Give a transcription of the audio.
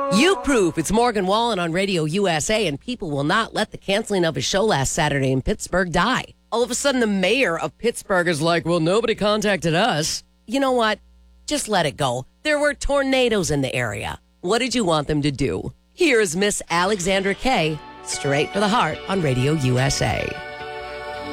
You Proof. It's Morgan Wallen on Radio USA, and people will not let the canceling of his show last Saturday in Pittsburgh die. All of a sudden, the mayor of Pittsburgh is like, well, nobody contacted us. You know what? Just let it go. There were tornadoes in the area. What did you want them to do? Here is Miss Alexandra Kay, Straight for the Heart on Radio USA.